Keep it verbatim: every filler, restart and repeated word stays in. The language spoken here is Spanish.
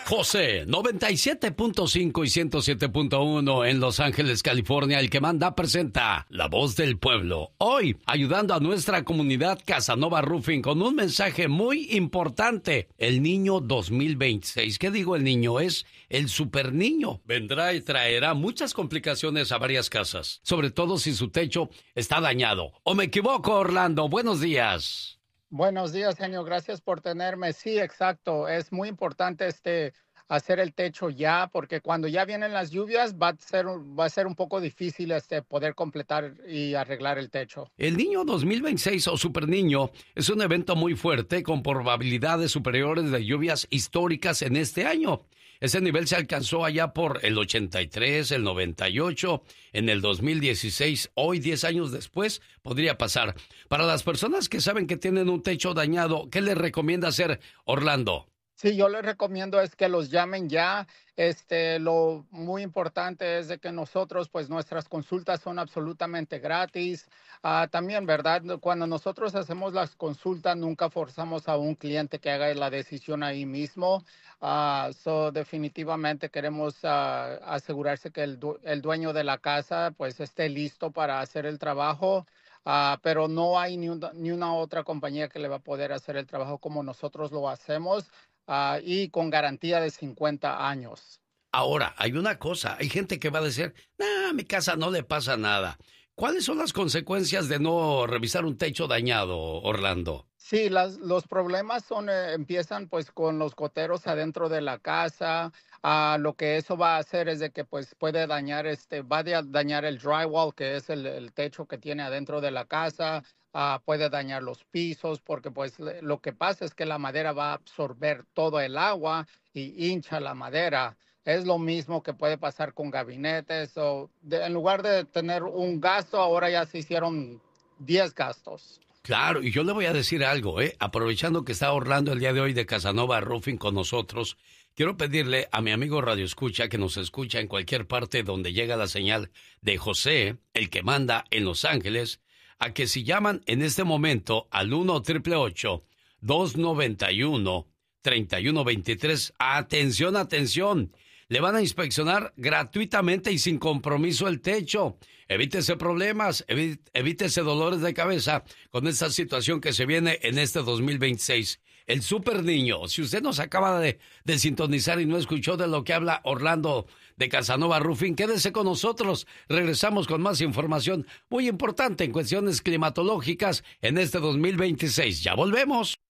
José, noventa y siete punto cinco y ciento siete punto uno en Los Ángeles, California. El que manda presenta La Voz del Pueblo. Hoy, ayudando a nuestra comunidad Casanova Roofing con un mensaje muy importante. El niño dos mil veintiséis. ¿Qué digo el niño? Es el super niño. Vendrá y traerá muchas complicaciones a varias casas. Sobre todo si su techo está dañado. ¿O me equivoco, Orlando? Buenos días. Buenos días, genio. Gracias por tenerme. Sí, exacto. Es muy importante este hacer el techo ya, porque cuando ya vienen las lluvias va a ser va a ser un poco difícil este poder completar y arreglar el techo. El Niño dos mil veintiséis o Super Niño es un evento muy fuerte con probabilidades superiores de lluvias históricas en este año. Ese nivel se alcanzó allá por el ochenta y tres, el noventa y ocho, en el dos mil dieciséis. Hoy, diez años después, podría pasar. Para las personas que saben que tienen un techo dañado, ¿qué les recomienda hacer, Orlando? Sí, yo les recomiendo es que los llamen ya. Este, lo muy importante es de que nosotros, pues nuestras consultas son absolutamente gratis. Ah, también, ¿verdad? Cuando nosotros hacemos las consultas, nunca forzamos a un cliente que haga la decisión ahí mismo. Ah, so, definitivamente queremos ah, asegurarse que el, du- el dueño de la casa, pues, esté listo para hacer el trabajo. Ah, pero no hay ni, un- ni una otra compañía que le va a poder hacer el trabajo como nosotros lo hacemos. Ah, y con garantía de cincuenta años. Ahora, hay una cosa, hay gente que va a decir, nah, a mi casa no le pasa nada. ¿Cuáles son las consecuencias de no revisar un techo dañado, Orlando? Sí, las, los problemas son, eh, empiezan pues con los goteros adentro de la casa. Ah, lo que eso va a hacer es de que pues puede dañar, este, va a dañar el drywall, que es el, el techo que tiene adentro de la casa. Ah, puede dañar los pisos, porque pues le- lo que pasa es que la madera va a absorber todo el agua y hincha la madera. Es lo mismo que puede pasar con gabinetes. O de- en lugar de tener un gasto, ahora ya se hicieron diez gastos. Claro, y yo le voy a decir algo, ¿eh? Aprovechando que está Orlando el día de hoy de Casanova Roofing con nosotros, quiero pedirle a mi amigo Radio Escucha, que nos escucha en cualquier parte donde llega la señal de José, el que manda en Los Ángeles, a que si llaman en este momento al uno ocho ocho dos noventa y uno treinta y uno veintitrés, atención, atención, le van a inspeccionar gratuitamente y sin compromiso el techo. Evítese problemas, evi- evítese dolores de cabeza con esta situación que se viene en este dos mil veintiséis. El Super Niño, si usted nos acaba de, de sintonizar y no escuchó de lo que habla Orlando de Casanova Roofing, quédese con nosotros. Regresamos con más información muy importante en cuestiones climatológicas en este dos mil veintiséis. Ya volvemos.